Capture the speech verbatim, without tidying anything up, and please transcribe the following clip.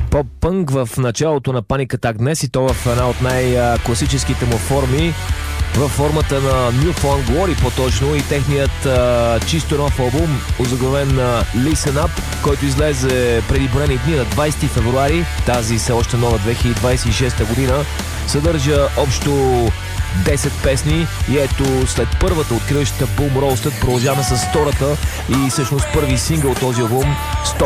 Поп-пънк в началото на Panic Attack днес, и то в една от най-класическите му форми, във формата на New Found Glory по-точно, и техният а, чисто нов албум, озаглавен на Listen Up, който излезе преди броени дни на двайсети февруари, тази все още нова две хиляди двайсет и шеста година, съдържа общо десет песни и ето след първата, откриващата Boom Roasted, продължаваме с втората и всъщност първи сингъл от този албум